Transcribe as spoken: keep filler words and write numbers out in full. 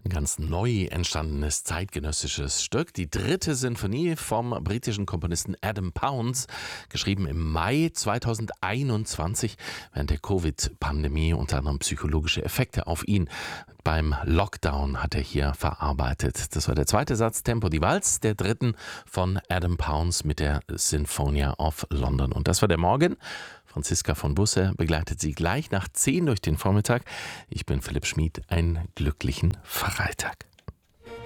Ein ganz neu entstandenes zeitgenössisches Stück, die dritte Sinfonie vom britischen Komponisten Adam Pounds, geschrieben im Mai zweitausendeinundzwanzig während der Covid-Pandemie, unter anderem psychologische Effekte auf ihn. Beim Lockdown hat er hier verarbeitet. Das war der zweite Satz, Tempo di Valse, der dritten von Adam Pounds mit der Sinfonia of London. Und das war der Morgen. Franziska von Busse begleitet Sie gleich nach zehn durch den Vormittag. Ich bin Philipp Schmid. Einen glücklichen Freitag.